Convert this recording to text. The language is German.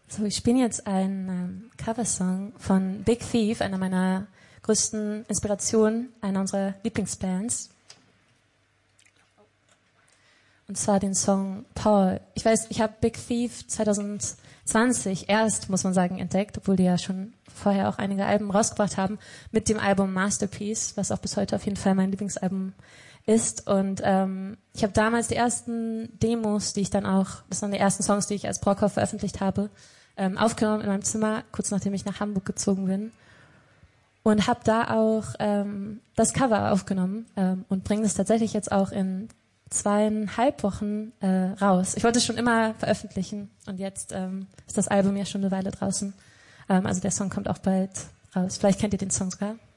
So, ich spiele jetzt einen Coversong von Big Thief, einer meiner größten Inspirationen, einer unserer Lieblingsbands. Und zwar den Song Paul. Ich weiß, ich habe Big Thief 2020 erst, muss man sagen, entdeckt, obwohl die ja schon vorher auch einige Alben rausgebracht haben, mit dem Album Masterpiece, was auch bis heute auf jeden Fall mein Lieblingsalbum ist. Und ich habe damals die ersten Demos, die ich dann auch, das waren die ersten Songs, die ich als Prog veröffentlicht habe, aufgenommen in meinem Zimmer, kurz nachdem ich nach Hamburg gezogen bin. Und habe da auch das Cover aufgenommen und bringe das tatsächlich jetzt auch in 2,5 Wochen raus. Ich wollte es schon immer veröffentlichen und jetzt ist das Album ja schon eine Weile draußen. Also der Song kommt auch bald raus. Vielleicht kennt ihr den Song sogar.